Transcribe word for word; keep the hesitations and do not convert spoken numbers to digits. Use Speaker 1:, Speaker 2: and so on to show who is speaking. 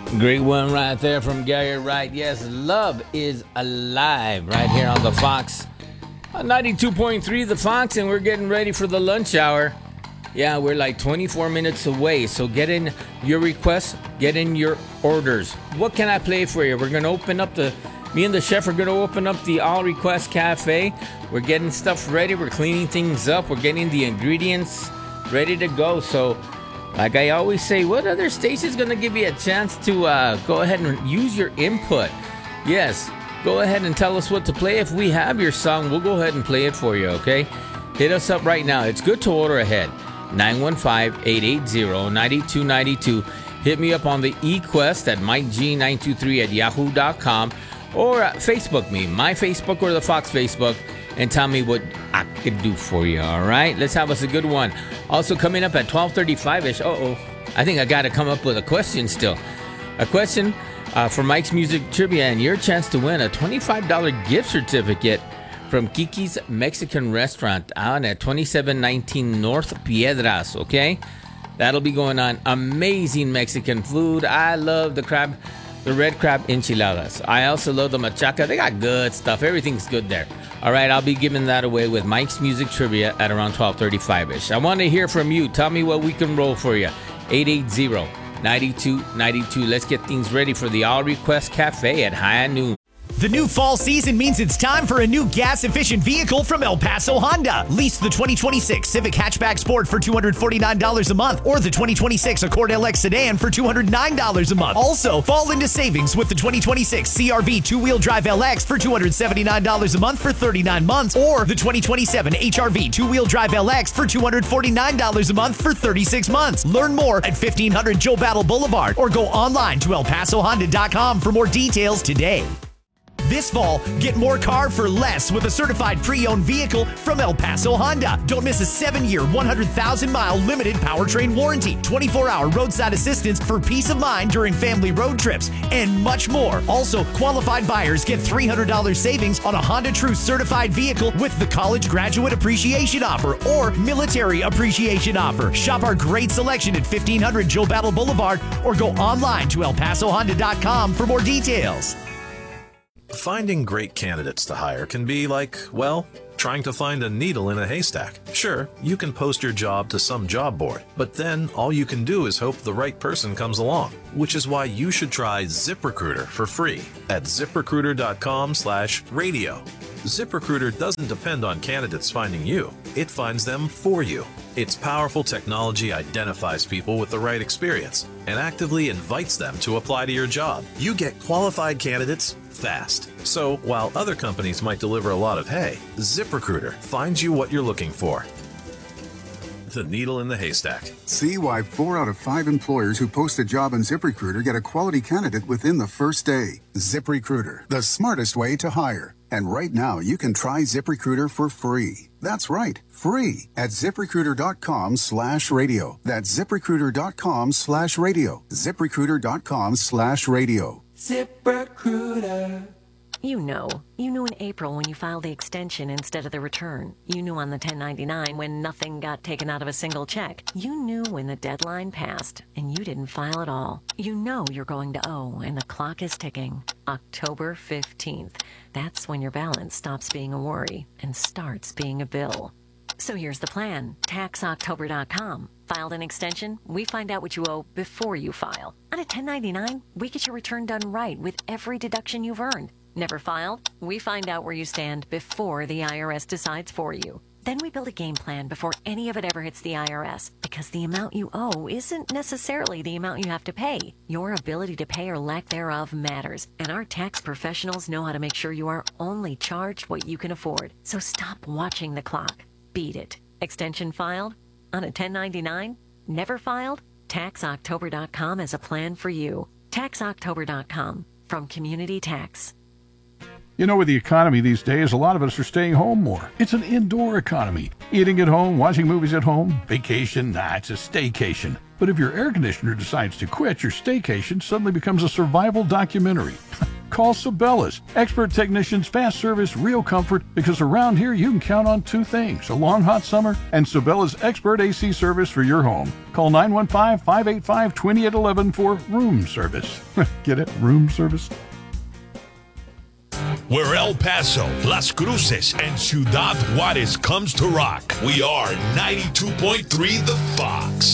Speaker 1: Great one right there from Gary Wright. Yes, love is alive right here on the Fox. ninety-two point three The Fox, and we're getting ready for the lunch hour. Yeah, we're like twenty-four minutes away, so get in your requests, get in your orders. What can I play for you? We're going to open up the, me and the chef are going to open up the All Request Cafe. We're getting stuff ready. We're cleaning things up. We're getting the ingredients ready to go. So, like I always say, what other station's going to give you a chance to uh, go ahead and use your input? Yes, go ahead and tell us what to play. If we have your song, we'll go ahead and play it for you, okay? Hit us up right now. It's good to order ahead. nine one five, eight eight zero, nine two nine two. Hit me up on the eQuest at Mike G nine two three at yahoo dot com or uh, Facebook me, my Facebook or the Fox Facebook, and tell me what I can do for you, all right? Let's have us a good one. Also coming up at twelve thirty-five-ish, uh-oh, I think I got to come up with a question still. A question uh, for Mike's Music Trivia and your chance to win a twenty-five dollars gift certificate from Kiki's Mexican Restaurant out at twenty-seven nineteen North Piedras, okay? That'll be going on. Amazing Mexican food. I love the crab, the red crab enchiladas. I also love the machaca. They got good stuff. Everything's good there. All right, I'll be giving that away with Mike's Music Trivia at around twelve thirty-five-ish. I want to hear from you. Tell me what we can roll for you. eight eight zero, nine two nine two. Let's get things ready for the All Request Cafe at high noon.
Speaker 2: The new fall season means it's time for a new gas-efficient vehicle from El Paso Honda. Lease the twenty twenty-six Civic Hatchback Sport for two hundred forty-nine dollars a month or the twenty twenty-six Accord L X Sedan for two hundred nine dollars a month. Also, fall into savings with the twenty twenty-six C R V two-wheel drive L X for two hundred seventy-nine dollars a month for thirty-nine months or the twenty twenty-seven H R V two-wheel drive L X for two hundred forty-nine dollars a month for thirty-six months. Learn more at fifteen hundred Joe Battle Boulevard or go online to el paso honda dot com for more details today. This fall, get more car for less with a certified pre-owned vehicle from El Paso Honda. Don't miss a seven-year, one hundred thousand mile limited powertrain warranty, twenty-four hour roadside assistance for peace of mind during family road trips, and much more. Also, qualified buyers get three hundred dollars savings on a Honda True certified vehicle with the College Graduate Appreciation Offer or Military Appreciation Offer. Shop our great selection at fifteen hundred Joe Battle Boulevard or go online to el paso honda dot com for more details.
Speaker 3: Finding great candidates to hire can be like, well, trying to find a needle in a haystack. Sure, you can post your job to some job board, but then all you can do is hope the right person comes along, which is why you should try ZipRecruiter for free at zip recruiter dot com slash radio. ZipRecruiter doesn't depend on candidates finding you. It finds them for you. Its powerful technology identifies people with the right experience and actively invites them to apply to your job. You get qualified candidates fast. So while other companies might deliver a lot of hay, ZipRecruiter finds you what you're looking for. The needle in the haystack.
Speaker 4: See why four out of five employers who post a job on ZipRecruiter get a quality candidate within the first day. ZipRecruiter, the smartest way to hire. And right now, you can try ZipRecruiter for free. That's right, free at zip recruiter dot com slash radio. That's zip recruiter dot com slash radio. zip recruiter dot com slash radio.
Speaker 5: ZipRecruiter.
Speaker 6: You know. You knew in April when you filed the extension instead of the return. You knew on the ten ninety-nine when nothing got taken out of a single check. You knew when the deadline passed and you didn't file at all. You know you're going to owe and the clock is ticking. October fifteenth. That's when your balance stops being a worry and starts being a bill. So here's the plan. tax october dot com. Filed an extension? We find out what you owe before you file. On a ten ninety-nine, we get your return done right with every deduction you've earned. Never filed? We find out where you stand before the I R S decides for you. Then we build a game plan before any of it ever hits the I R S, because the amount you owe isn't necessarily the amount you have to pay. Your ability to pay or lack thereof matters, and our tax professionals know how to make sure you are only charged what you can afford. So stop watching the clock. Beat it. Extension filed? On a ten ninety-nine? Never filed? tax october dot com has a plan for you. tax october dot com from Community Tax.
Speaker 7: You know, with the economy these days, a lot of us are staying home more. It's an indoor economy. Eating at home, watching movies at home, vacation, nah, it's a staycation. But if your air conditioner decides to quit, your staycation suddenly becomes a survival documentary. Call Sabela's. Expert technicians, fast service, real comfort, because around here you can count on two things, a long hot summer and Sabela's expert A C service for your home. Call nine one five, five eight five, two eight one one for room service. Get it? Room service?
Speaker 8: Where El Paso, Las Cruces, and Ciudad Juarez comes to rock, we are ninety-two point three The Fox.